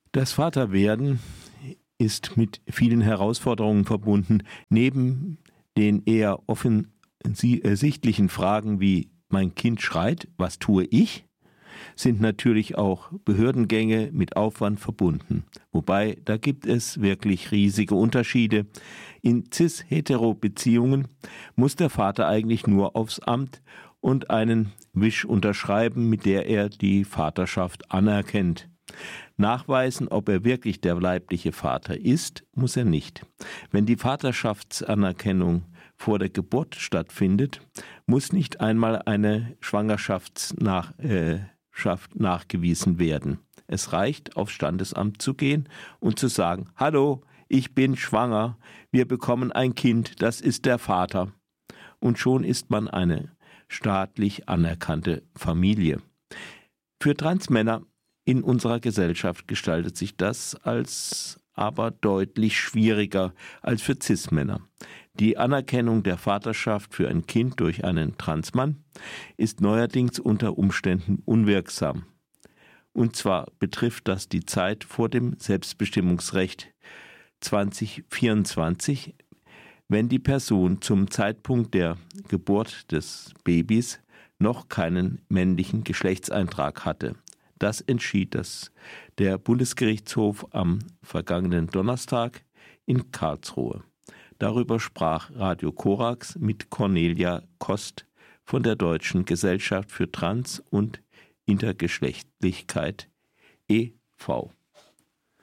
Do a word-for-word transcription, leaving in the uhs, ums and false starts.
Das Vaterwerden ist mit vielen Herausforderungen verbunden. Neben den eher offensichtlichen Fragen wie mein Kind schreit, was tue ich, sind natürlich auch Behördengänge mit Aufwand verbunden. Wobei, da gibt es wirklich riesige Unterschiede. In cis-hetero-Beziehungen muss der Vater eigentlich nur aufs Amt und einen Wisch unterschreiben, mit der er die Vaterschaft anerkennt. Nachweisen, ob er wirklich der leibliche Vater ist, muss er nicht. Wenn die Vaterschaftsanerkennung vor der Geburt stattfindet, muss nicht einmal eine Schwangerschaftsnach, äh, nachgewiesen werden. Es reicht, aufs Standesamt zu gehen und zu sagen, hallo, ich bin schwanger, wir bekommen ein Kind, das ist der Vater. Und schon ist man eine staatlich anerkannte Familie. Für Transmänner in unserer Gesellschaft gestaltet sich das als aber deutlich schwieriger als für Cis-Männer. Die Anerkennung der Vaterschaft für ein Kind durch einen Transmann ist neuerdings unter Umständen unwirksam. Und zwar betrifft das die Zeit vor dem Selbstbestimmungsrecht zwanzig vierundzwanzig, wenn die Person zum Zeitpunkt der Geburt des Babys noch keinen männlichen Geschlechtseintrag hatte. Das entschied das der Bundesgerichtshof am vergangenen Donnerstag in Karlsruhe. Darüber sprach Radio Korax mit Cornelia Kost von der Deutschen Gesellschaft für Trans- und Intergeschlechtlichkeit e V